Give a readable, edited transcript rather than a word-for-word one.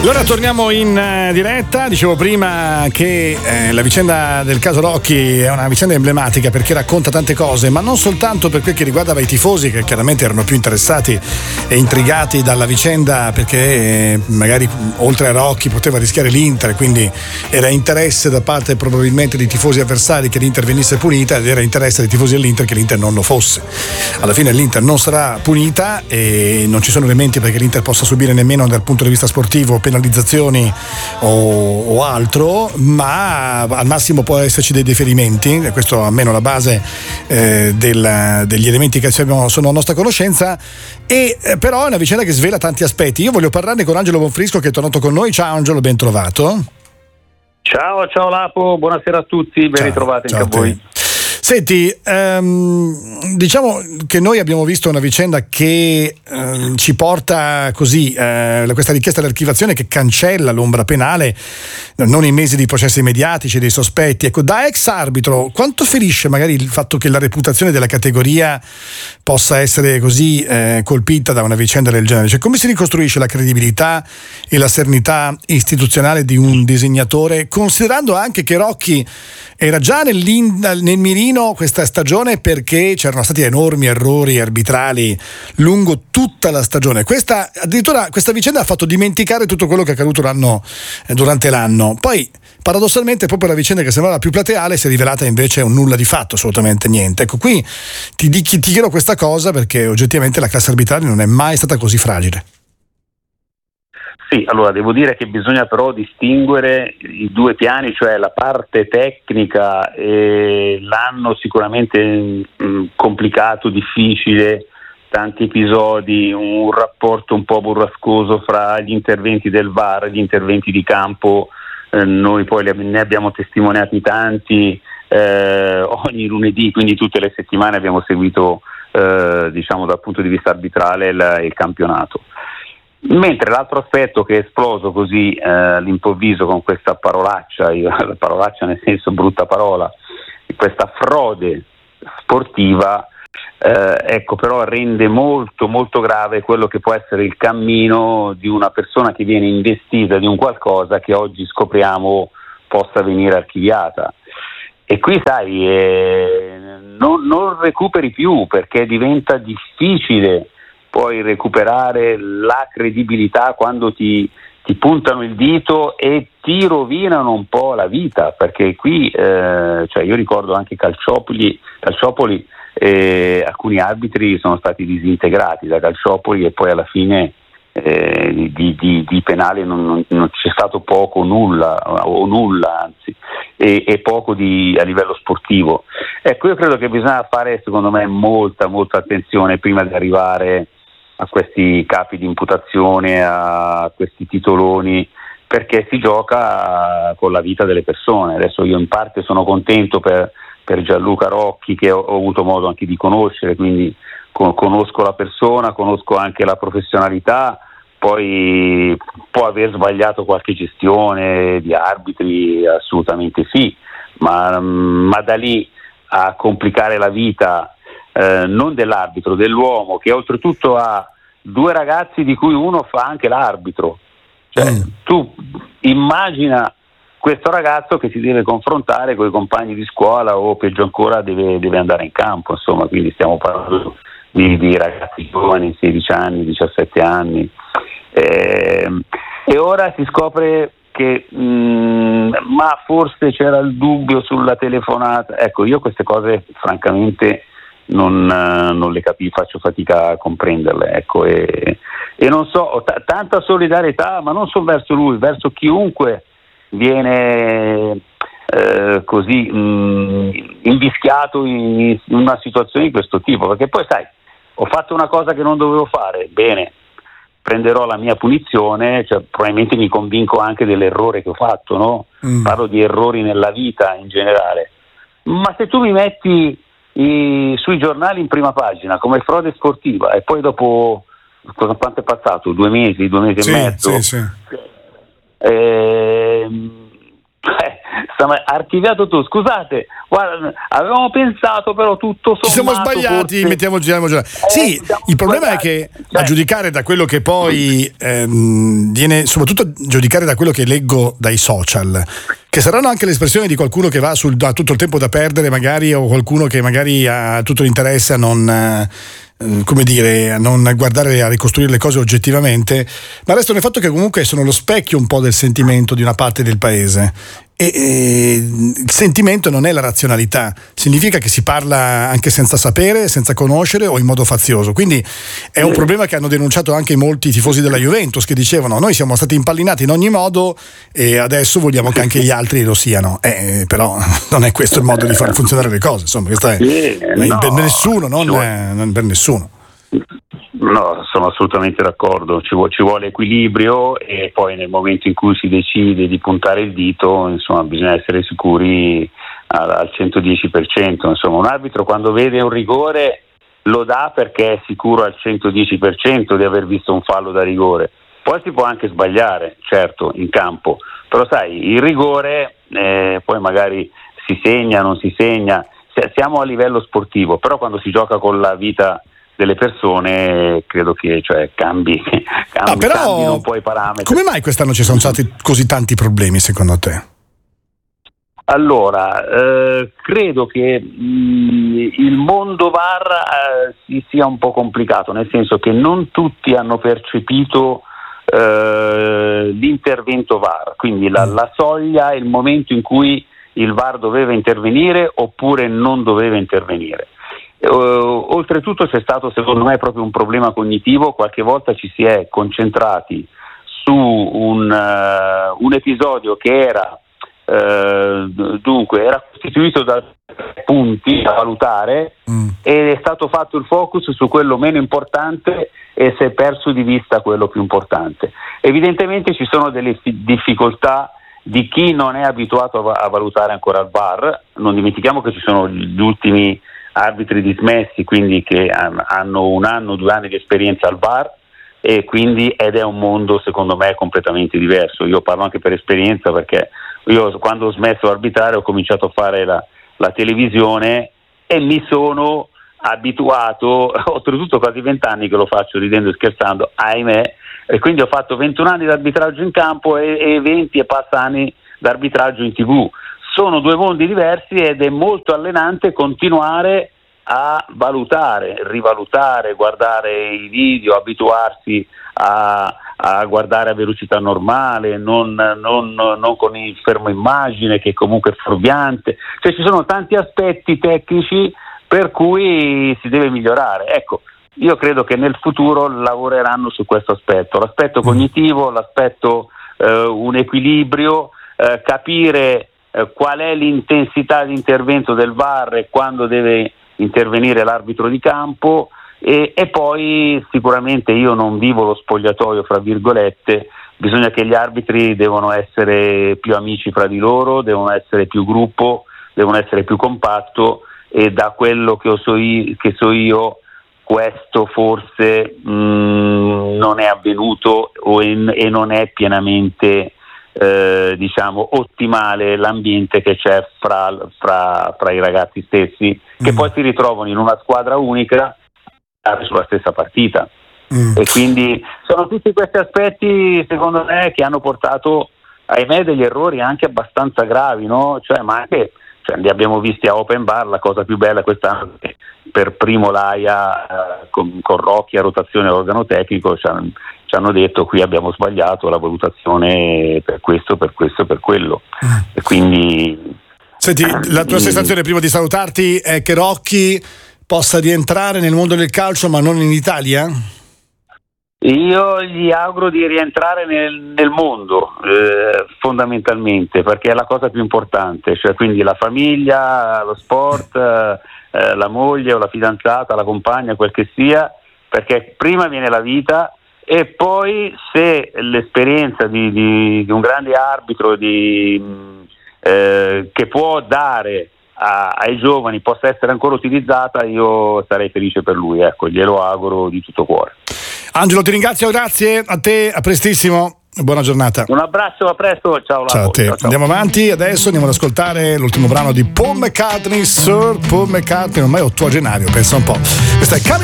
Allora torniamo in diretta. Dicevo prima che la vicenda del caso Rocchi è una vicenda emblematica perché racconta tante cose, ma non soltanto per quel che riguardava i tifosi, che chiaramente erano più interessati e intrigati dalla vicenda perché magari oltre a Rocchi poteva rischiare l'Inter, quindi era interesse da parte probabilmente di tifosi avversari che l'Inter venisse punita, ed era interesse dei tifosi dell'Inter che l'Inter non lo fosse. Alla fine l'Inter non sarà punita e non ci sono elementi perché l'Inter possa subire nemmeno dal punto di vista sportivo penalizzazioni o altro, ma al massimo può esserci dei deferimenti, e questo almeno la base degli elementi che sono a nostra conoscenza, e però è una vicenda che svela tanti aspetti. Io voglio parlarne con Angelo Bonfrisco, che è tornato con noi. Ciao Angelo, ben trovato. Ciao Lapo, buonasera a tutti, ben ritrovati anche a voi. Senti, diciamo che noi abbiamo visto una vicenda che ci porta così, questa richiesta di archiviazione che cancella l'ombra penale, non i mesi di processi mediatici, dei sospetti. Ecco, da ex arbitro, quanto ferisce magari il fatto che la reputazione della categoria possa essere così colpita da una vicenda del genere? Cioè, come si ricostruisce la credibilità e la serenità istituzionale di un disegnatore, considerando anche che Rocchi era già nel mirino questa stagione perché c'erano stati enormi errori arbitrali lungo tutta la stagione. Addirittura questa vicenda ha fatto dimenticare tutto quello che è accaduto durante l'anno. Poi paradossalmente proprio la vicenda che sembrava più plateale si è rivelata invece un nulla di fatto, assolutamente niente. Ecco, qui ti chiedo questa cosa perché oggettivamente la classe arbitrale non è mai stata così fragile. Sì, allora devo dire che bisogna però distinguere i due piani, cioè la parte tecnica e l'anno sicuramente complicato, difficile, tanti episodi, un rapporto un po' burrascoso fra gli interventi del VAR e gli interventi di campo. Noi poi ne abbiamo testimoniati tanti ogni lunedì, quindi tutte le settimane abbiamo seguito diciamo dal punto di vista arbitrale il campionato. Mentre l'altro aspetto che è esploso così all'improvviso con questa parolaccia nel senso brutta parola, questa frode sportiva, ecco, però rende molto molto grave quello che può essere il cammino di una persona che viene investita di un qualcosa che oggi scopriamo possa venire archiviata. E qui sai, non recuperi più, perché diventa difficile poi recuperare la credibilità quando ti puntano il dito e ti rovinano un po' la vita, perché qui cioè io ricordo anche Calciopoli, alcuni arbitri sono stati disintegrati da Calciopoli e poi alla fine di penale non c'è stato poco o nulla anzi, e poco a livello sportivo. Ecco, io credo che bisogna fare secondo me molta attenzione prima di arrivare a questi capi di imputazione, a questi titoloni, perché si gioca con la vita delle persone. Adesso io in parte sono contento per Gianluca Rocchi, che ho avuto modo anche di conoscere, quindi conosco la persona, conosco anche la professionalità. Poi può aver sbagliato qualche gestione di arbitri, assolutamente sì, ma da lì a complicare la vita non dell'arbitro, dell'uomo, che oltretutto ha due ragazzi di cui uno fa anche l'arbitro. Cioè, tu immagina questo ragazzo che si deve confrontare con i compagni di scuola o peggio ancora deve andare in campo, insomma, quindi stiamo parlando di ragazzi giovani, 16 anni, 17 anni, e ora si scopre che ma forse c'era il dubbio sulla telefonata. Ecco, io queste cose francamente non le capisco, faccio fatica a comprenderle, ecco, e non so, ho tanta solidarietà, ma non solo verso lui, verso chiunque viene così invischiato in una situazione di questo tipo, perché poi sai, ho fatto una cosa che non dovevo fare, bene, prenderò la mia punizione, cioè probabilmente mi convinco anche dell'errore che ho fatto, no? Parlo di errori nella vita in generale, ma se tu mi metti sui giornali in prima pagina come frode sportiva e poi dopo quanto è passato? 2 mesi e mezzo? Sì. archiviato tu, scusate, guarda, avevamo pensato però tutto sommato ci siamo sbagliati, forse... Sì, il problema è che a giudicare da quello che poi viene, soprattutto giudicare da quello che leggo dai social, che saranno anche l'espressione di qualcuno che ha tutto il tempo da perdere magari, o qualcuno che magari ha tutto l'interesse a non a non guardare, a ricostruire le cose oggettivamente, ma resta nel fatto che comunque sono lo specchio un po' del sentimento di una parte del paese. E il sentimento non è la razionalità, significa che si parla anche senza sapere, senza conoscere o in modo fazioso, quindi è un problema che hanno denunciato anche molti tifosi della Juventus, che dicevano: noi siamo stati impallinati in ogni modo e adesso vogliamo che anche gli altri lo siano, però non è questo il modo di far funzionare le cose, insomma, questo è per nessuno, non per nessuno. No, sono assolutamente d'accordo, ci vuole equilibrio, e poi nel momento in cui si decide di puntare il dito, insomma, bisogna essere sicuri al 110%. Insomma, un arbitro quando vede un rigore lo dà perché è sicuro al 110% di aver visto un fallo da rigore. Poi si può anche sbagliare, certo, in campo, però sai, il rigore poi magari si segna, non si segna, siamo a livello sportivo, però quando si gioca con la vita delle persone credo che cambino un po' i parametri. Come mai quest'anno ci sono stati così tanti problemi secondo te? Allora, credo che il mondo VAR sia un po' complicato, nel senso che non tutti hanno percepito l'intervento VAR, quindi la soglia, il momento in cui il VAR doveva intervenire oppure non doveva intervenire. Oltretutto c'è stato, secondo me, proprio un problema cognitivo. Qualche volta ci si è concentrati su un episodio che era costituito da punti da valutare ed è stato fatto il focus su quello meno importante e si è perso di vista quello più importante. Evidentemente ci sono delle difficoltà di chi non è abituato a valutare ancora il VAR. Non dimentichiamo che ci sono gli ultimi arbitri dismessi, quindi che hanno 1 anno, 2 anni di esperienza al VAR, ed è un mondo secondo me completamente diverso. Io parlo anche per esperienza, perché io quando ho smesso di arbitrare ho cominciato a fare la televisione e mi sono abituato, oltretutto quasi 20 anni che lo faccio, ridendo e scherzando, ahimè, e quindi ho fatto 21 anni di arbitraggio in campo e 20 e passa anni di arbitraggio in TV. Sono 2 mondi diversi ed è molto allenante continuare a valutare, rivalutare, guardare i video, abituarsi a guardare a velocità normale, non con il fermo immagine che comunque è fuorviante. Cioè ci sono tanti aspetti tecnici per cui si deve migliorare. Ecco, io credo che nel futuro lavoreranno su questo aspetto, l'aspetto cognitivo, l'aspetto un equilibrio, capire qual è l'intensità di intervento del VAR e quando deve intervenire l'arbitro di campo, e poi sicuramente io non vivo lo spogliatoio fra virgolette, bisogna che gli arbitri devono essere più amici fra di loro, devono essere più gruppo, devono essere più compatto, e da quello che so io questo forse non è avvenuto e non è pienamente ottimale l'ambiente che c'è fra i ragazzi stessi, che poi si ritrovano in una squadra unica sulla stessa partita. E quindi sono tutti questi aspetti secondo me che hanno portato, ahimè, degli errori anche abbastanza gravi, no? Ma anche li abbiamo visti a Open Bar. La cosa più bella quest'anno, per primo l'AIA con Rocchi a rotazione organo tecnico ci hanno detto: qui abbiamo sbagliato la valutazione per questo, per quello. E quindi senti, la tua sensazione prima di salutarti è che Rocchi possa rientrare nel mondo del calcio ma non in Italia? Io gli auguro di rientrare nel mondo, fondamentalmente, perché è la cosa più importante, quindi la famiglia, lo sport, la moglie o la fidanzata, la compagna, quel che sia, perché prima viene la vita, e poi se l'esperienza di un grande arbitro che può dare ai giovani possa essere ancora utilizzata, io sarei felice per lui, glielo auguro di tutto cuore. Angelo, ti ringrazio, grazie a te, a prestissimo. buona giornata. Un abbraccio, a presto, ciao. Ciao a te. Ciao. Andiamo avanti, adesso andiamo ad ascoltare l'ultimo brano di Paul McCartney, Sir Paul McCartney, ormai ottuagenario, pensa un po'. Questa è